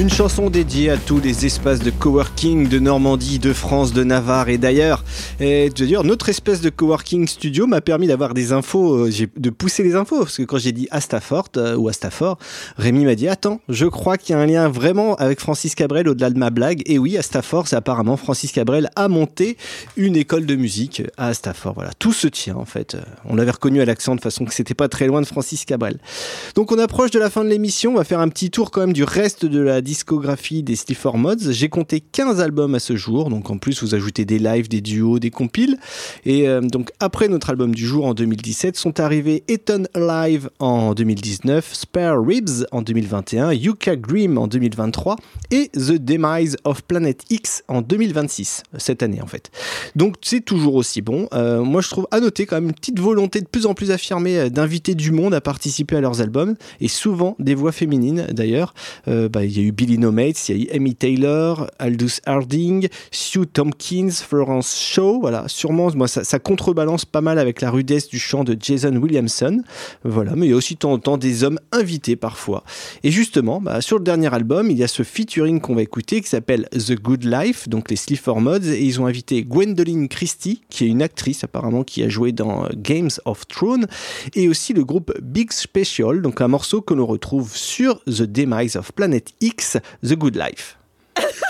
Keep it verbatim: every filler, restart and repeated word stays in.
Une chanson dédiée à tous les espaces de coworking de Normandie, de France, de Navarre et d'ailleurs. Et je veux dire, notre espèce de coworking studio m'a permis d'avoir des infos, euh, j'ai, de pousser les infos. Parce que quand j'ai dit Astafort euh, ou Astafort, Rémi m'a dit attends, je crois qu'il y a un lien vraiment avec Francis Cabrel au-delà de ma blague. Et oui, Astafort, c'est apparemment Francis Cabrel a monté une école de musique à Astafort. Voilà, tout se tient en fait. On l'avait reconnu à l'accent de façon que c'était pas très loin de Francis Cabrel. Donc on approche de la fin de l'émission. On va faire un petit tour quand même du reste de la discographie des Sleaford Mods. J'ai compté quinze albums à ce jour, donc en plus vous ajoutez des lives, des duos, des compiles. Et euh, donc après notre album du jour en deux mille dix-sept sont arrivés Eton Alive en deux mille dix-neuf, Spare Ribs en deux mille vingt et un, Yucca Grim en deux mille vingt-trois et The Demise of Planet X en deux mille vingt-six, cette année en fait. Donc c'est toujours aussi bon. Euh, moi je trouve à noter quand même une petite volonté de plus en plus affirmée d'inviter du monde à participer à leurs albums, et souvent des voix féminines d'ailleurs. Euh, bah, il y a eu Billy Nomates, il y a eu Amy Taylor, Aldous Harding, Sue Tompkins, Florence Shaw, voilà, sûrement moi, ça, ça contrebalance pas mal avec la rudesse du chant de Jason Williamson, voilà, mais il y a aussi de temps en temps des hommes invités parfois. Et justement, bah, sur le dernier album, il y a ce featuring qu'on va écouter qui s'appelle The Good Life, donc les Sleaford Mods, et ils ont invité Gwendoline Christie, qui est une actrice apparemment qui a joué dans Games of Thrones, et aussi le groupe Big Special, donc un morceau que l'on retrouve sur The Demise of Planet X, The Good Life.